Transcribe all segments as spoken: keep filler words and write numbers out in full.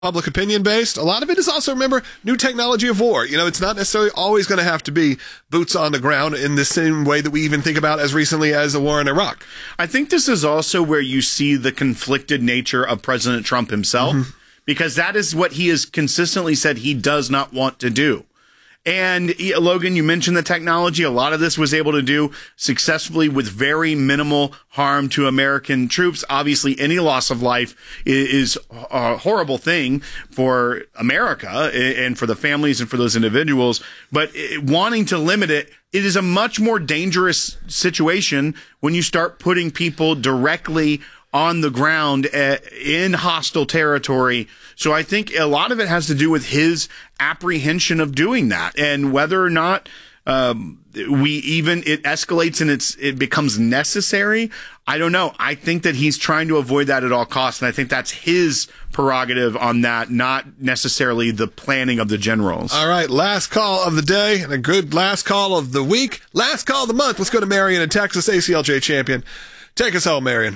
public opinion based. A lot of it is also, remember, new technology of war. You know, it's not necessarily always going to have to be boots on the ground in the same way that we even think about as recently as the war in Iraq. I think this is also where you see the conflicted nature of President Trump himself, mm-hmm. because that is what he has consistently said he does not want to do. And Logan, you mentioned the technology. A lot of this was able to do successfully with very minimal harm to American troops. Obviously, any loss of life is a horrible thing for America and for the families and for those individuals. But wanting to limit it, it is a much more dangerous situation when you start putting people directly on the ground in hostile territory. So I think a lot of it has to do with his apprehension of doing that, and whether or not um, we even it escalates and it's it becomes necessary. I don't know. I think that he's trying to avoid that at all costs, and I think that's his prerogative on that, not necessarily the planning of the generals. All right, last call of the day and a good last call of the week, last call of the month. Let's go to Marion in Texas, A C L J champion. Take us home, Marion.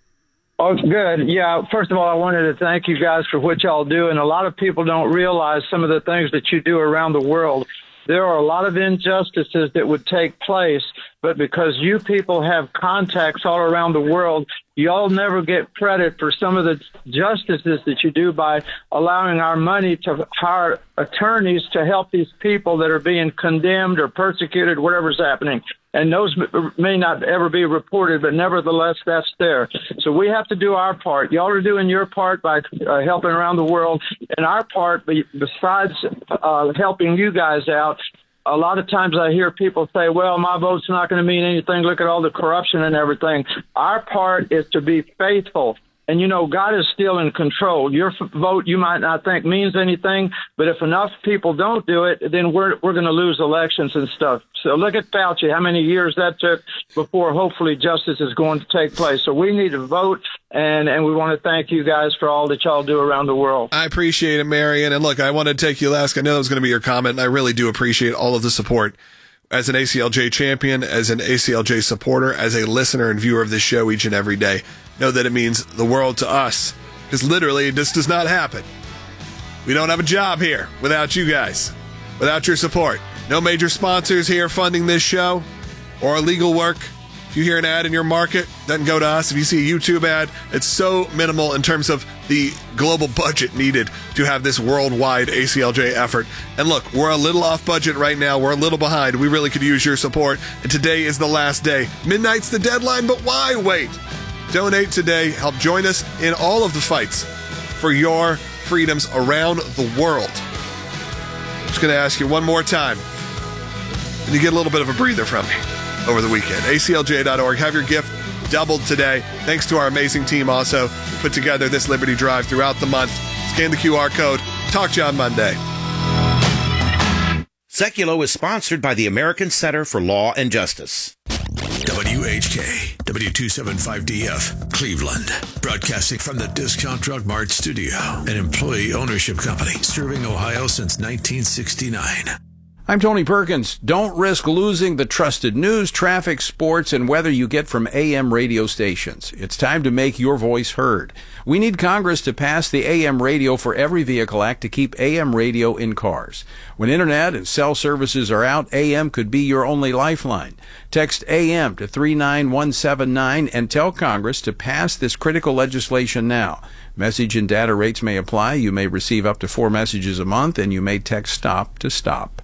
Oh, good. Yeah, first of all, I wanted to thank you guys for what y'all do. And a lot of people don't realize some of the things that you do around the world. There are a lot of injustices that would take place, but because you people have contacts all around the world, y'all never get credit for some of the justices that you do by allowing our money to hire attorneys to help these people that are being condemned or persecuted, whatever's happening. And those may not ever be reported, but nevertheless, that's there. So we have to do our part. Y'all are doing your part by uh, helping around the world. And our part, besides uh, helping you guys out, a lot of times I hear people say, well, my vote's not going to mean anything. Look at all the corruption and everything. Our part is to be faithful. And, you know, God is still in control. Your f- vote, you might not think means anything, but if enough people don't do it, then we're we're going to lose elections and stuff. So look at Fauci, how many years that took before hopefully justice is going to take place. So we need to vote, and, and we want to thank you guys for all that y'all do around the world. I appreciate it, Marion. And look, I want to take you last. I know that was going to be your comment, and I really do appreciate all of the support. As an A C L J champion, as an A C L J supporter, as a listener and viewer of this show each and every day, know that it means the world to us. Because literally, this does not happen. We don't have a job here without you guys, without your support. No major sponsors here funding this show or legal work. If you hear an ad in your market, doesn't go to us. If you see a YouTube ad, it's so minimal in terms of the global budget needed to have this worldwide A C L J effort. And look, we're a little off budget right now. We're a little behind. We really could use your support. And today is the last day. Midnight's the deadline, but why wait? Donate today. Help join us in all of the fights for your freedoms around the world. I'm just going to ask you one more time. And you get a little bit of a breather from me over the weekend. A C L J dot org. Have your gift doubled today. Thanks to our amazing team also who put together this Liberty Drive throughout the month. Scan the Q R code. Talk to you on Monday. Seculo is sponsored by the American Center for Law and Justice. W H K, W two seventy-five D F, Cleveland. Broadcasting from the Discount Drug Mart studio, an employee ownership company serving Ohio since nineteen sixty-nine. I'm Tony Perkins. Don't risk losing the trusted news, traffic, sports, and weather you get from A M radio stations. It's time to make your voice heard. We need Congress to pass the A M Radio for Every Vehicle Act to keep A M radio in cars. When internet and cell services are out, A M could be your only lifeline. Text A M to three nine one seven nine and tell Congress to pass this critical legislation now. Message and data rates may apply. You may receive up to four messages a month, and you may text STOP to STOP.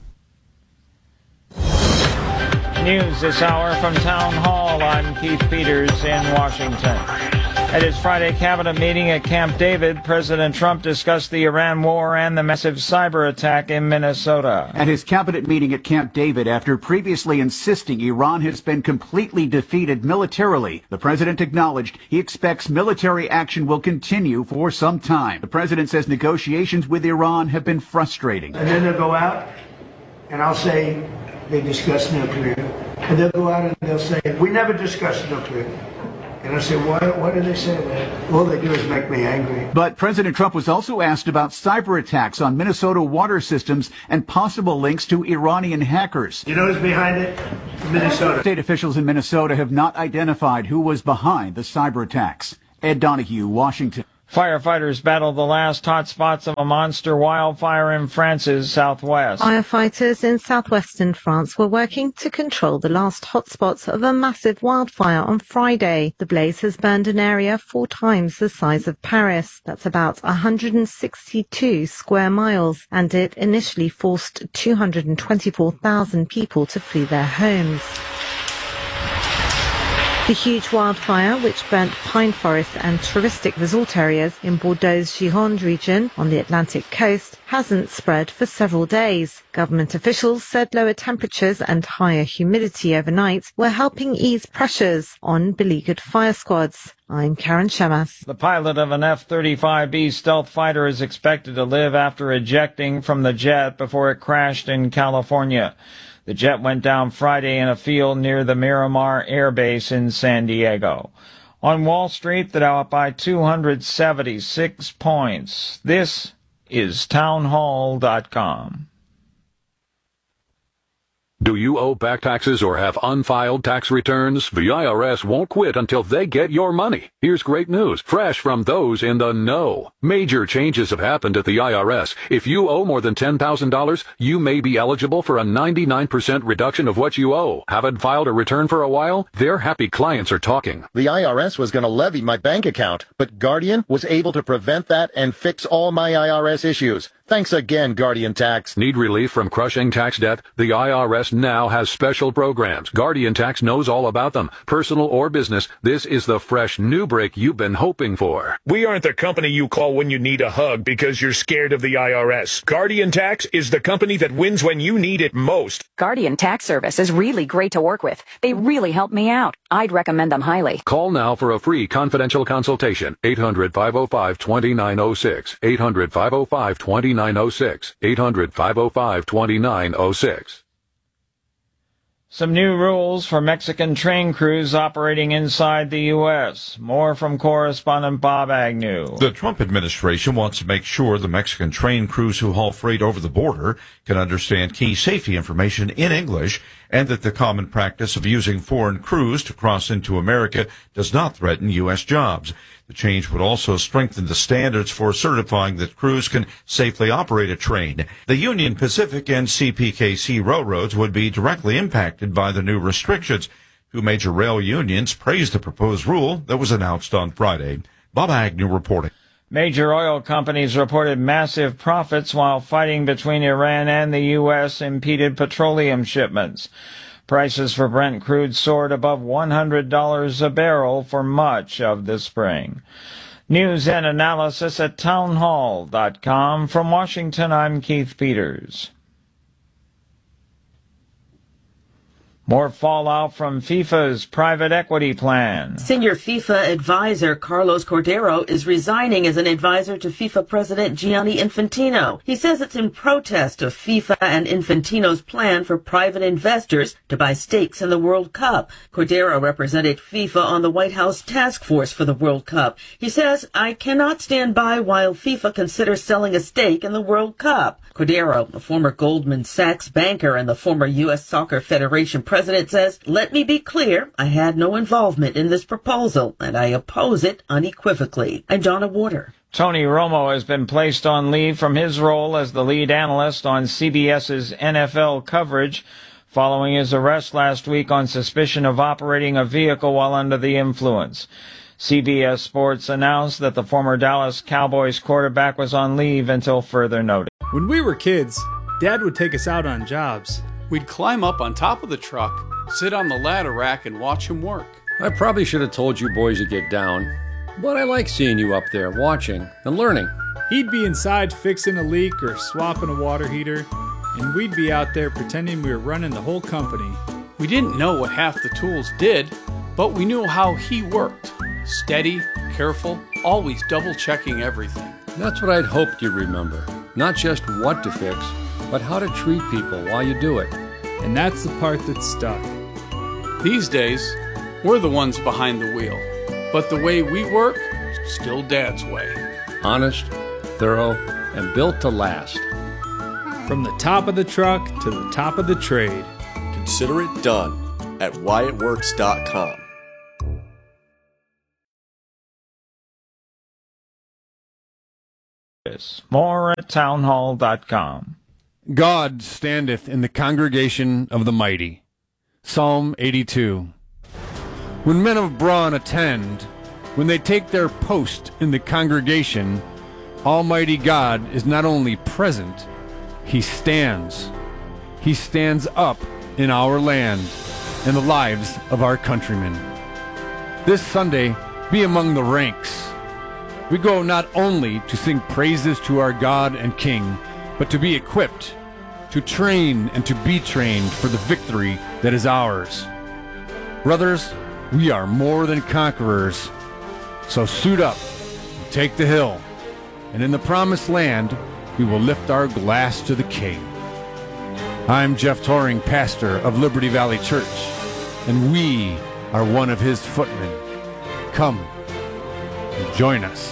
News this hour from Town Hall. I'm Keith Peters in Washington. At his Friday cabinet meeting at Camp David, President Trump discussed the Iran war and the massive cyber attack in Minnesota. At his cabinet meeting at Camp David, after previously insisting Iran has been completely defeated militarily, the president acknowledged he expects military action will continue for some time. The president says negotiations with Iran have been frustrating. And then they'll go out, and I'll say, they discuss nuclear, and they'll go out and they'll say, we never discussed nuclear. And I say, why, why do they say that? All they do is make me angry. But President Trump was also asked about cyber attacks on Minnesota water systems and possible links to Iranian hackers. You know who's behind it? Minnesota. State officials in Minnesota have not identified who was behind the cyber attacks. Ed Donahue, Washington. Firefighters battled the last hot spots of a monster wildfire in France's southwest. Firefighters in southwestern France were working to control the last hotspots of a massive wildfire on Friday. The blaze has burned an area four times the size of Paris. That's about one hundred sixty-two square miles, and it initially forced two hundred twenty-four thousand people to flee their homes. The huge wildfire, which burnt pine forest and touristic resort areas in Bordeaux's Gironde region on the Atlantic coast, hasn't spread for several days. Government officials said lower temperatures and higher humidity overnight were helping ease pressures on beleaguered fire squads. I'm Karen Shemas. The pilot of an F thirty-five B stealth fighter is expected to live after ejecting from the jet before it crashed in California. The jet went down Friday in a field near the Miramar Air Base in San Diego. On Wall Street, the Dow up by two hundred seventy-six points. This is townhall dot com. Do you owe back taxes or have unfiled tax returns? The I R S won't quit until they get your money. Here's great news, fresh from those in the know. Major changes have happened at the I R S. If you owe more than ten thousand dollars, you may be eligible for a ninety-nine percent reduction of what you owe. Haven't filed a return for a while? Their happy clients are talking. The I R S was going to levy my bank account, but Guardian was able to prevent that and fix all my I R S issues. Thanks again, Guardian Tax. Need relief from crushing tax debt? The I R S now has special programs. Guardian Tax knows all about them. Personal or business, this is the fresh new break you've been hoping for. We aren't the company you call when you need a hug because you're scared of the I R S. Guardian Tax is the company that wins when you need it most. Guardian Tax Service is really great to work with. They really help me out. I'd recommend them highly. Call now for a free confidential consultation. eight hundred, five oh five, two nine oh six. eight hundred, five oh five, two nine oh six. eight hundred, five oh five, two nine oh six. Some new rules for Mexican train crews operating inside the U S. More from correspondent Bob Agnew. The Trump administration wants to make sure the Mexican train crews who haul freight over the border can understand key safety information in English, and that the common practice of using foreign crews to cross into America does not threaten U S jobs. The change would also strengthen the standards for certifying that crews can safely operate a train. The Union Pacific and C P K C railroads would be directly impacted by the new restrictions. Two major rail unions praised the proposed rule that was announced on Friday. Bob Agnew reporting. Major oil companies reported massive profits while fighting between Iran and the U S impeded petroleum shipments. Prices for Brent crude soared above one hundred dollars a barrel for much of the spring. News and analysis at townhall dot com. From Washington, I'm Keith Peters. More fallout from FIFA's private equity plan. Senior FIFA advisor Carlos Cordero is resigning as an advisor to FIFA President Gianni Infantino. He says it's in protest of FIFA and Infantino's plan for private investors to buy stakes in the World Cup. Cordero represented FIFA on the White House task force for the World Cup. He says, I cannot stand by while FIFA considers selling a stake in the World Cup. Cordero, a former Goldman Sachs banker and the former U S Soccer Federation president, says, let me be clear, I had no involvement in this proposal, and I oppose it unequivocally. I'm Donna Warder. Tony Romo has been placed on leave from his role as the lead analyst on CBS's N F L coverage following his arrest last week on suspicion of operating a vehicle while under the influence. C B S Sports announced that the former Dallas Cowboys quarterback was on leave until further notice. When we were kids, Dad would take us out on jobs. We'd climb up on top of the truck, sit on the ladder rack, and watch him work. I probably should have told you boys to get down, but I like seeing you up there watching and learning. He'd be inside fixing a leak or swapping a water heater, and we'd be out there pretending we were running the whole company. We didn't know what half the tools did, but we knew how he worked. Steady, careful, always double-checking everything. That's what I'd hoped you'd remember. Not just what to fix, but how to treat people while you do it. And that's the part that stuck. These days, we're the ones behind the wheel. But the way we work, still Dad's way. Honest, thorough, and built to last. From the top of the truck to the top of the trade. Consider it done at Wyatt Works dot com. More at townhall dot com. God standeth in the congregation of the mighty. Psalm eighty-two. When men of brawn attend, when they take their post in the congregation, Almighty God is not only present, He stands. He stands up in our land and the lives of our countrymen. This Sunday, be among the ranks. We go not only to sing praises to our God and King, but to be equipped, to train and to be trained for the victory that is ours. Brothers, we are more than conquerors. So suit up, take the hill, and in the promised land, we will lift our glass to the King. I'm Jeff Toring, pastor of Liberty Valley Church, and we are one of his footmen. Come and join us.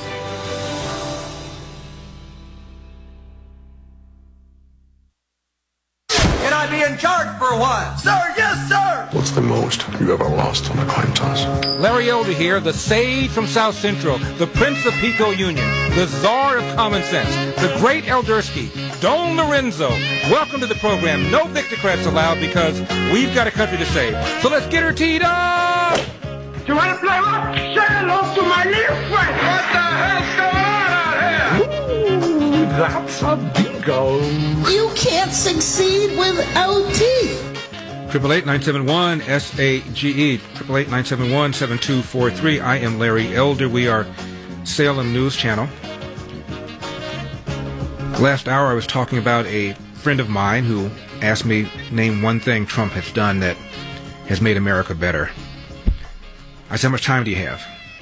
Can I be in charge for a while? Sir, yes, sir! What's the most you ever lost on a coin toss? Larry Elder here, the sage from South Central, the Prince of Pico Union, the czar of common sense, the great Eldersky, Don Lorenzo. Welcome to the program. No Victocrats allowed because we've got a country to save. So let's get her teed up! You want to play what? Say hello to my little friend! What the hell's going on out here? Ooh, that's a bingo. You can't succeed without teeth. Triple eight nine seven one S A G E. Triple eight nine seven one seven two four three. I am Larry Elder. We are Salem News Channel. Last hour I was talking about a friend of mine who asked me name one thing Trump has done that has made America better. I said, how much time do you have?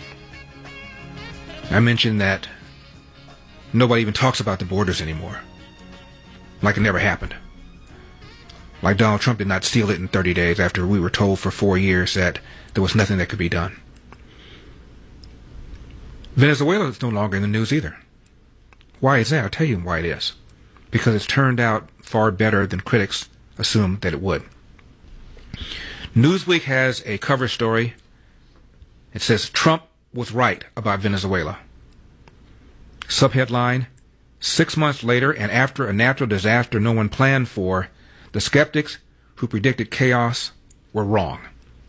I mentioned that nobody even talks about the borders anymore. Like it never happened. Like Donald Trump did not steal it in thirty days after we were told for four years that there was nothing that could be done. Venezuela is no longer in the news either. Why is that? I'll tell you why it is. Because it's turned out far better than critics assumed that it would. Newsweek has a cover story. It says, Trump was right about Venezuela. Subheadline, six months later and after a natural disaster no one planned for, the skeptics who predicted chaos were wrong.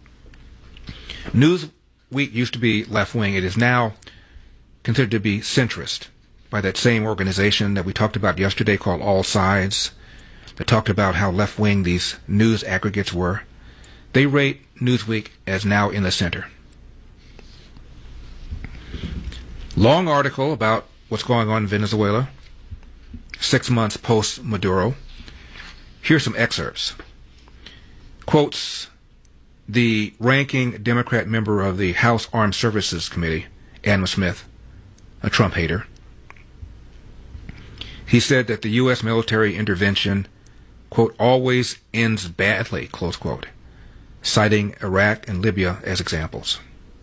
Newsweek used to be left-wing. It is now considered to be centrist by that same organization that we talked about yesterday called All Sides, that talked about how left-wing these news aggregates were. They rate Newsweek as now in the center. Long article about what's going on in Venezuela, six months post-Maduro. Here's some excerpts. Quotes the ranking Democrat member of the House Armed Services Committee, Adam Smith, a Trump hater. He said that the U S military intervention, quote, always ends badly, close quote, citing Iraq and Libya as examples.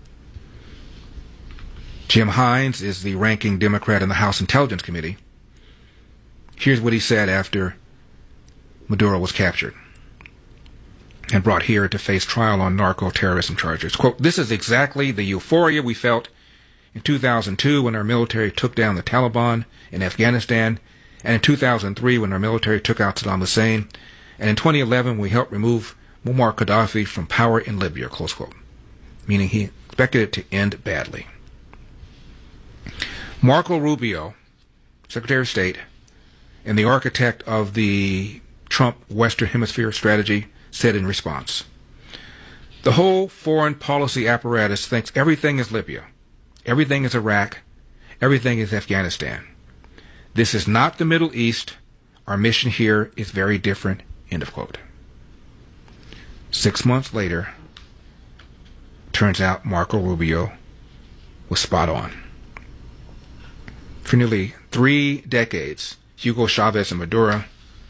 Jim Hines is the ranking Democrat in the House Intelligence Committee. Here's what he said after Maduro was captured and brought here to face trial on narco-terrorism charges. Quote, this is exactly the euphoria we felt in two thousand two when our military took down the Taliban in Afghanistan, and in two thousand three when our military took out Saddam Hussein, and in twenty eleven we helped remove Muammar Gaddafi from power in Libya, close quote, meaning he expected it to end badly. Marco Rubio, Secretary of State, and the architect of the Trump Western Hemisphere strategy, said in response, the whole foreign policy apparatus thinks everything is Libya, everything is Iraq, everything is Afghanistan. This is not the Middle East. Our mission here is very different, end of quote. Six months later, turns out Marco Rubio was spot on. For nearly three decades, Hugo Chavez and Maduro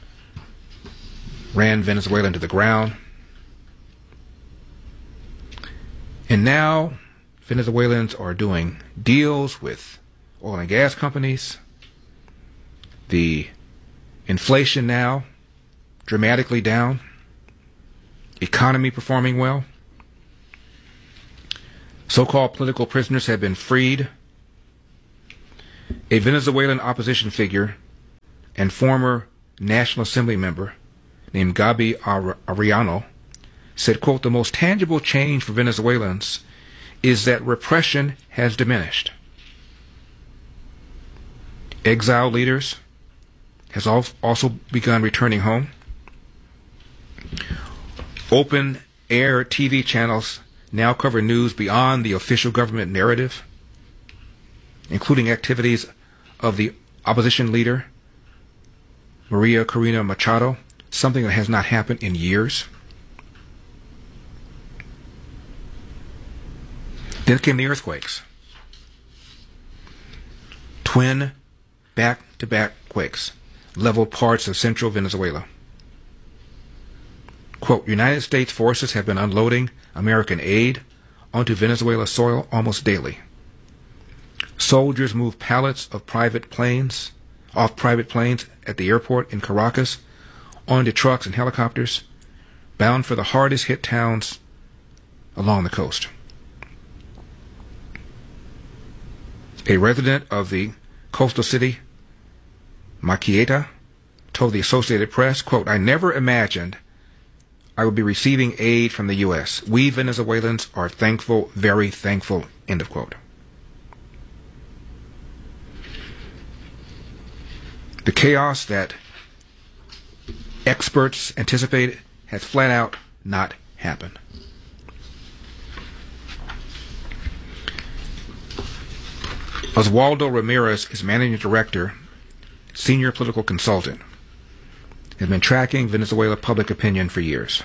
ran Venezuela into the ground. And now Venezuelans are doing deals with oil and gas companies. The inflation now dramatically down. Economy performing well. So-called political prisoners have been freed. A Venezuelan opposition figure and former National Assembly member named Gabi Arellano said, quote, the most tangible change for Venezuelans is that repression has diminished. Exiled leaders has also begun returning home. Open air T V channels now cover news beyond the official government narrative, including activities of the opposition leader, Maria Corina Machado, something that has not happened in years. Then came the earthquakes. Twin back-to-back quakes leveled parts of central Venezuela. Quote, United States forces have been unloading American aid onto Venezuela's soil almost daily. Soldiers moved pallets of private planes, off private planes at the airport in Caracas, onto trucks and helicopters, bound for the hardest hit towns along the coast. A resident of the coastal city, Maqueta, told the Associated Press, quote, I never imagined I would be receiving aid from the U S. We Venezuelans are thankful, very thankful, end of quote. The chaos that experts anticipated has flat out not happened. Oswaldo Ramirez is managing director, senior political consultant, has been tracking Venezuela public opinion for years.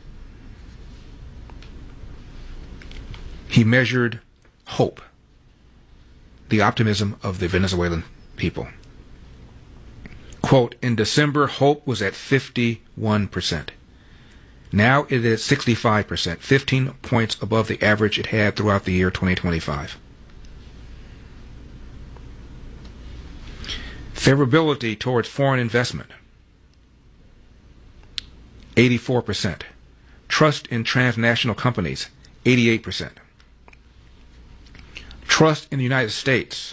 He measured hope, the optimism of the Venezuelan people. Quote, in December, hope was at fifty-one percent. Now it is sixty-five percent, fifteen points above the average it had throughout the year twenty twenty-five. Favorability towards foreign investment, eighty-four percent. Trust in transnational companies, eighty-eight percent. Trust in the United States,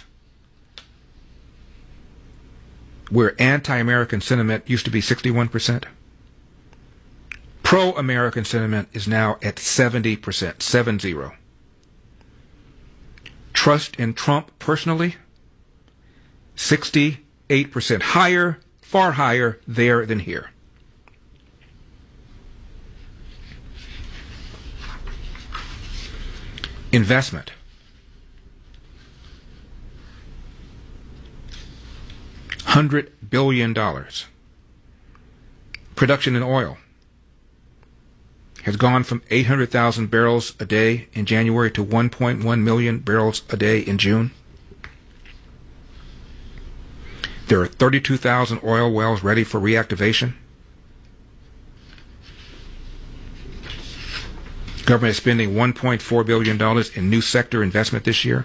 where anti-American sentiment used to be sixty-one percent, pro-American sentiment is now at seventy percent, seven zero. Trust in Trump personally, sixty-eight percent, higher, far higher there than here. Investment. one hundred billion dollars. Production in oil has gone from eight hundred thousand barrels a day in January to one point one million barrels a day in June. There are thirty-two thousand oil wells ready for reactivation. Government is spending one point four billion dollars in new sector investment this year.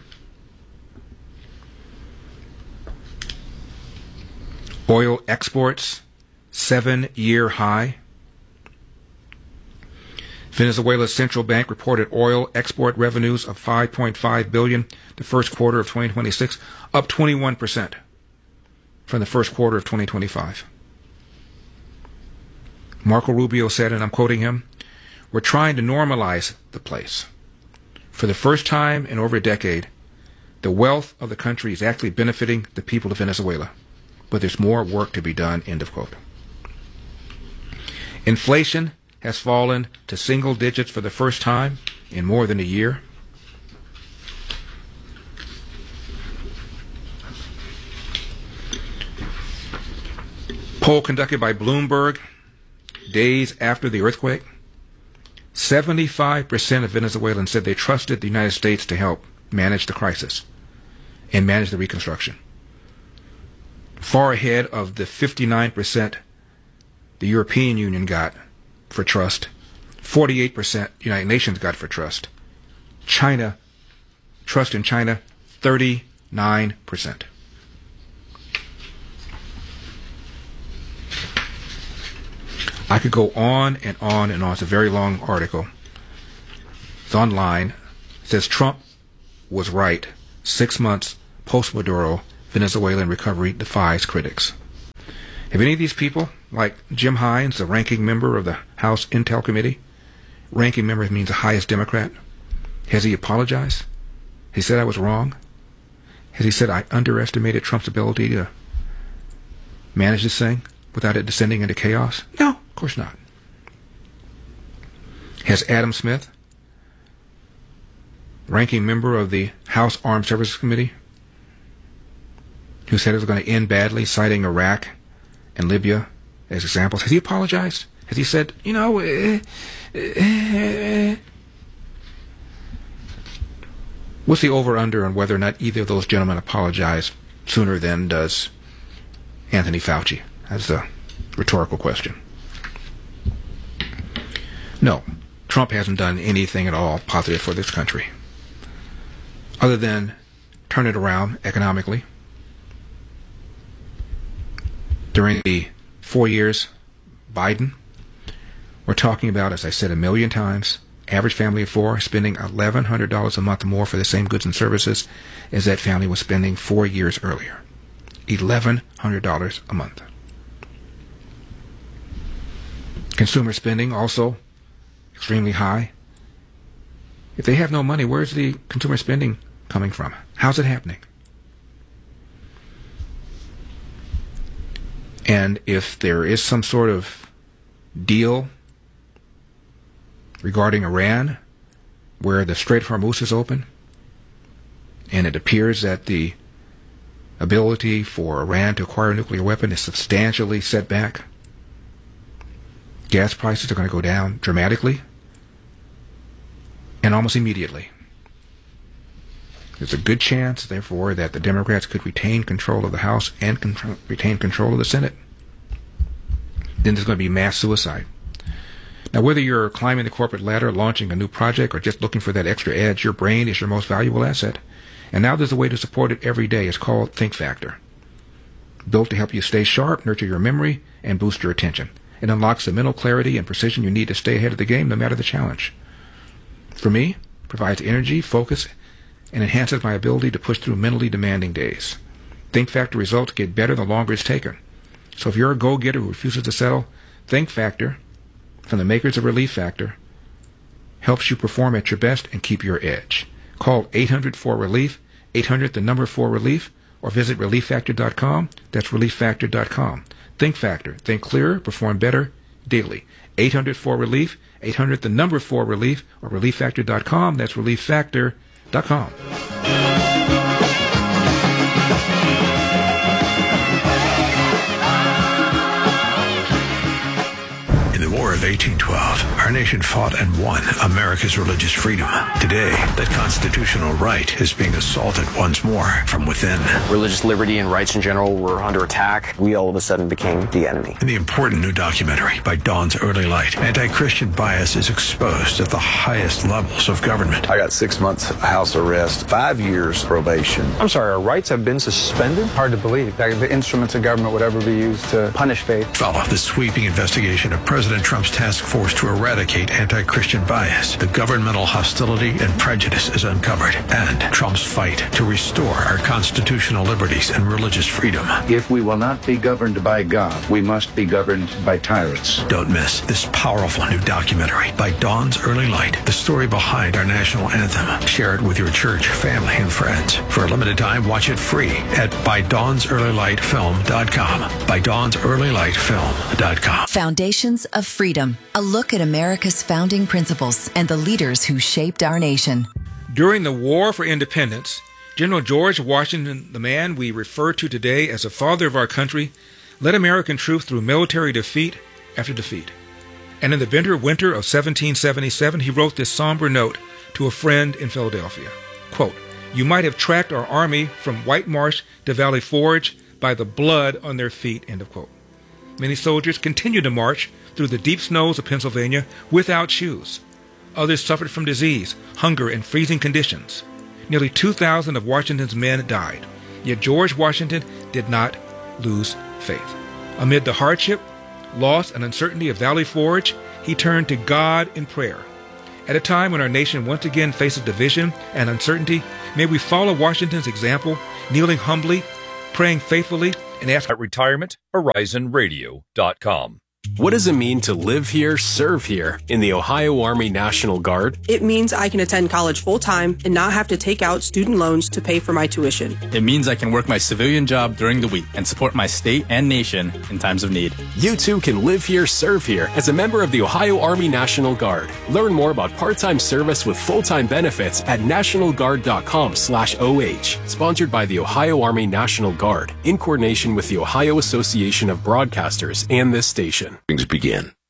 Oil exports, seven-year high. Venezuela's central bank reported oil export revenues of five point five billion dollars the first quarter of twenty twenty-six, up twenty-one percent from the first quarter of twenty twenty-five. Marco Rubio said, and I'm quoting him, we're trying to normalize the place. For the first time in over a decade, the wealth of the country is actually benefiting the people of Venezuela. But there's more work to be done, end of quote. Inflation has fallen to single digits for the first time in more than a year. Poll conducted by Bloomberg days after the earthquake, seventy-five percent of Venezuelans said they trusted the United States to help manage the crisis and manage the reconstruction. Far ahead of the fifty-nine percent the European Union got for trust, forty-eight percent the United Nations got for trust. China, trust in China, thirty-nine percent. I could go on and on and on. It's a very long article. It's online. It says Trump was right. Six months post-Maduro, Venezuelan recovery defies critics. Have any of these people, like Jim Hines, the ranking member of the House Intel Committee, ranking member means the highest Democrat, has he apologized? He said I was wrong? Has he said I underestimated Trump's ability to manage this thing without it descending into chaos? No, of course not. Has Adam Smith, ranking member of the House Armed Services Committee, who said it was going to end badly, citing Iraq and Libya as examples, has he apologized? Has he said, you know, uh, uh, what's the over-under on whether or not either of those gentlemen apologize sooner than does Anthony Fauci? That's a rhetorical question. No, Trump hasn't done anything at all positive for this country, other than turn it around economically. During the four years Biden, we're talking about, as I said a million times, average family of four spending eleven hundred dollars a month more for the same goods and services as that family was spending four years earlier. eleven hundred dollars a month. Consumer spending also extremely high. If they have no money, where's the consumer spending coming from? How's it happening? And if there is some sort of deal regarding Iran, where the Strait of Hormuz is open, and it appears that the ability for Iran to acquire a nuclear weapon is substantially set back, gas prices are going to go down dramatically and almost immediately. There's a good chance, therefore, that the Democrats could retain control of the House and control, retain control of the Senate. Then there's going to be mass suicide. Now, whether you're climbing the corporate ladder, launching a new project, or just looking for that extra edge, your brain is your most valuable asset. And now there's a way to support it every day. It's called Think Factor. Built to help you stay sharp, nurture your memory, and boost your attention. It unlocks the mental clarity and precision you need to stay ahead of the game, no matter the challenge. For me, it provides energy, focus, and enhances my ability to push through mentally demanding days. Think Factor results get better the longer it's taken. So if you're a go-getter who refuses to settle, Think Factor, from the makers of Relief Factor, helps you perform at your best and keep your edge. Call eight hundred four relief, eight hundred the number four relief, or visit relief factor dot com. That's relief factor dot com. Think Factor. Think clearer, perform better daily. eight hundred four relief, eight hundred the number four relief, or relief factor dot com. That's relief factor dot com. War of eighteen twelve, our nation fought and won America's religious freedom. Today, that constitutional right is being assaulted once more from within. Religious liberty and rights in general were under attack. We all of a sudden became the enemy. In the important new documentary by Dawn's Early Light, anti-Christian bias is exposed at the highest levels of government. I got six months house arrest, five years probation. I'm sorry, our rights have been suspended? Hard to believe that the instruments of government would ever be used to punish faith. Follow the sweeping investigation of President Trump's task force to eradicate anti-Christian bias. The governmental hostility and prejudice is uncovered, and Trump's fight to restore our constitutional liberties and religious freedom. If we will not be governed by God, we must be governed by tyrants. Don't miss this powerful new documentary by Dawn's Early Light, the story behind our national anthem. Share it with your church, family, and friends. For a limited time, watch it free at by dawns early light film dot com. by dawns early light film dot com. Foundations of Freedom, a look at America's founding principles and the leaders who shaped our nation. During the War for Independence, General George Washington, the man we refer to today as the father of our country, led American troops through military defeat after defeat. And in the bitter winter of seventeen seventy-seven, he wrote this somber note to a friend in Philadelphia. Quote, "You might have tracked our army from White Marsh to Valley Forge by the blood on their feet," end of quote. Many soldiers continued to march through the deep snows of Pennsylvania without shoes. Others suffered from disease, hunger, and freezing conditions. Nearly two thousand of Washington's men died. Yet George Washington did not lose faith. Amid the hardship, loss, and uncertainty of Valley Forge, he turned to God in prayer. At a time when our nation once again faces division and uncertainty, may we follow Washington's example, kneeling humbly praying faithfully and asking at retirement horizon radio dot com. What does it mean to live here, serve here in the Ohio Army National Guard? It means I can attend college full-time and not have to take out student loans to pay for my tuition. It means I can work my civilian job during the week and support my state and nation in times of need. You too can live here, serve here as a member of the Ohio Army National Guard. Learn more about part-time service with full-time benefits at national guard dot com slash O H. Sponsored by the Ohio Army National Guard in coordination with the Ohio Association of Broadcasters and this station. Things begin.